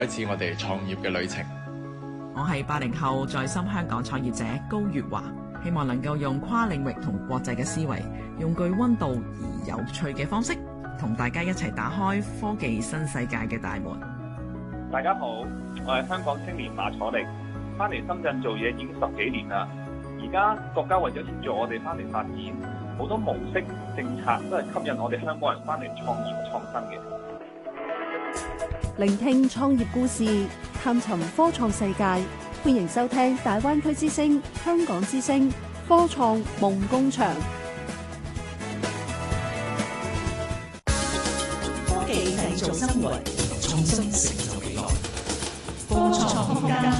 開始我哋創業嘅旅程。 我係80後在深香港創業者高月華，希望能夠用跨領域同國際嘅思維，用具溫度而有趣嘅方式，同大家一齊打開科技新世界嘅大門。 大家好，我係香港青年馬楚力，翻嚟深圳做嘢已經10幾年啦。而家國家為咗協助我哋翻嚟發展，好多模式政策都係吸引我哋香港人翻嚟創業創新嘅。 聆聽創業故事，探尋科創世界，歡迎收聽大灣區之聲、香港之聲科創夢工場。 科技製造生活，創新成就未來。科創空間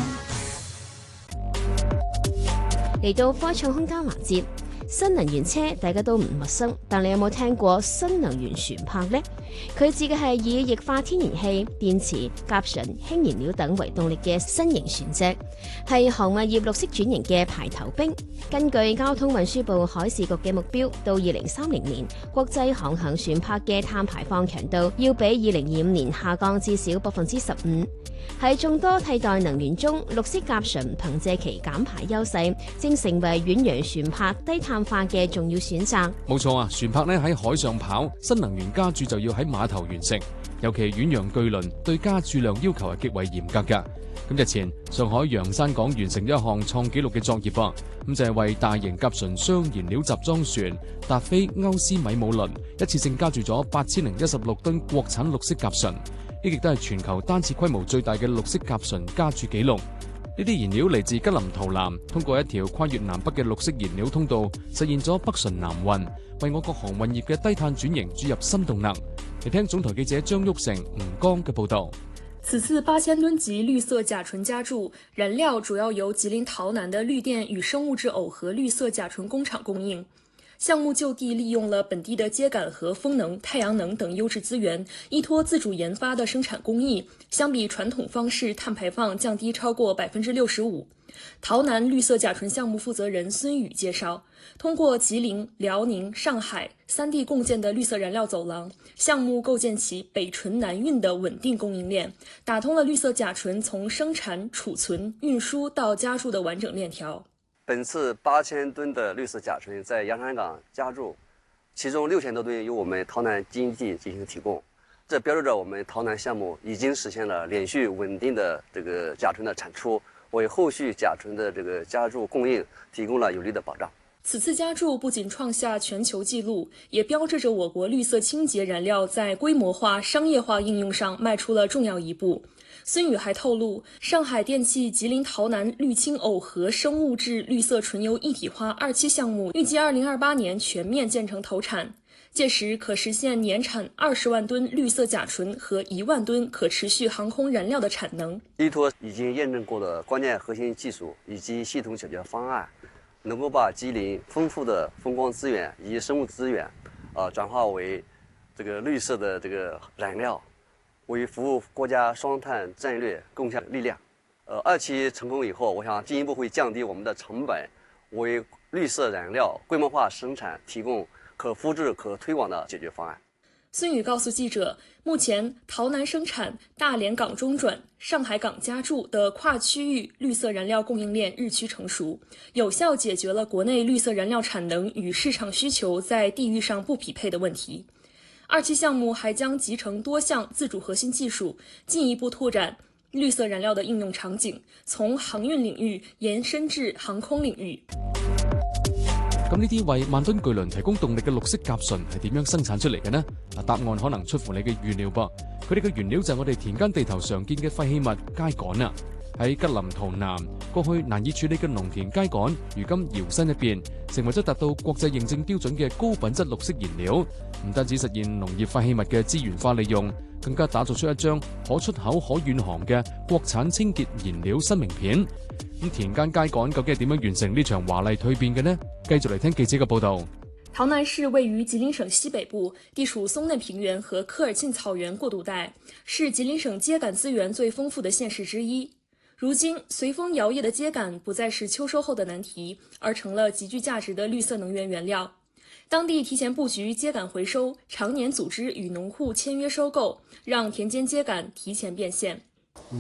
嚟到科創空間環節，新能源車大家都唔陌生，但你有冇聽過新能源船舶呢？佢指嘅係以液化天然氣、電池、甲醇、氫燃料等為動力嘅新型船隻，係航運業綠色轉型嘅排頭兵。根據交通運輸部海事局嘅目標，到2030年，國際航行船舶嘅碳排放強度要比2025年下降至少15%。喺眾多替代能源中，綠色甲醇憑借其減排優勢，正成為遠洋船舶低碳化嘅重要選擇。 冇錯啊，船舶喺海上跑，新能源加注就要喺碼頭完成，尤其遠洋巨輪對加注量要求係極為嚴格㗎。咁日前，上海洋山港完成一項創紀錄嘅作業噃，咁就係為大型甲醇雙燃料集裝船達菲歐斯米姆輪一次性加注咗8016噸國產綠色甲醇。呢亦都係全球單次規模最大嘅綠色甲醇加注紀錄。呢啲燃料嚟自吉林洮南，通過一條跨越南北嘅綠色燃料通道，實現咗北順南運，為我國航運業嘅低碳轉型注入新動能。嚟聽總台記者張旭成、吳剛嘅報道。 此次8000噸級綠色甲醇加注燃料主要由吉林洮南的綠電與生物質耦合綠色甲醇工廠供應。項目就地利用了本地的秸稈和風能、太陽能等優質資源，依託自主研發的生產工藝，相比傳統方式，碳排放降低超過65%。洮南綠色甲醇項目負責人孫宇介紹，通過吉林、遼寧、上海3地共建的綠色燃料走廊，項目構建起北純南運的穩定供應鏈，打通了綠色甲醇從生產、儲存、運輸到加注的完整鏈條。 本次8000噸的綠色甲醇在洋山港加注，其中6000多噸由我們洮南基因地進行提供，這標誌着我們洮南項目已經實現了連續穩定的這個甲醇的產出，為後續甲醇的這個加注供應提供了有力的保障。 此次加注不僅創下全球紀錄，也標誌着我國綠色清潔燃料在規模化、商業化應用上邁出了重要一步。孫宇還透露，上海電氣吉林洮南綠氫耦合生物質綠色純油一體化2期項目預計2028年全面建成投產，屆時可實現年產20萬噸綠色甲醇和1萬噸可持續航空燃料的產能。 依託已經驗證過的關鍵核心技術以及系統解決方案，能夠把吉林豐富的風光資源以及生物資源，轉化為這個綠色的這個燃料，為服務國家雙碳戰略貢獻力量。2期成功以後，我想進一步會降低我們的成本，為綠色燃料規模化生產提供可複製、可推廣的解決方案。 孫宇告訴記者，目前洮南生產、大連港中轉、上海港加注的跨區域綠色燃料供應鏈日趨成熟，有效解決了國內綠色燃料產能與市場需求在地域上不匹配的問題。2期項目還將集成多項自主核心技術，進一步拓展綠色燃料的應用場景，從航運領域延伸至航空領域。 咁呢啲為萬噸巨輪提供動力嘅綠色甲醇係點樣生產出嚟嘅呢？答案可能出乎你嘅預料噃。佢哋嘅原料就係我哋田間地頭常見嘅廢棄物秸稈啊。喺吉林洮南，過去難以處理嘅農田秸稈，如今搖身一變，成為咗達到國際認證標準嘅高品質綠色燃料。唔單止實現農業廢棄物嘅資源化利用，更加打造出一張可出口可遠航嘅國產清潔燃料新名片。咁田間秸稈究竟係點樣完成呢場華麗蛻變嘅呢？繼續嚟聽記者嘅報道。 洮南市位於吉林省西北部，地處松嫩平原和科爾沁草原過渡帶，是吉林省秸稈資源最豐富的縣市之一。如今，隨風搖曳的秸稈不再是秋收後的難題，而成了極具價值的綠色能源原料。當地提前佈局秸稈回收，常年組織與農戶簽約收購，讓田間秸稈提前變現。